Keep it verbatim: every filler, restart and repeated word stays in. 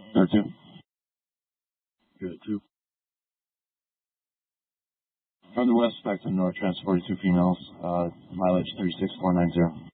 Number two. Good, two. From the west back to north, trans forty-two females, uh, mileage three six four nine zero.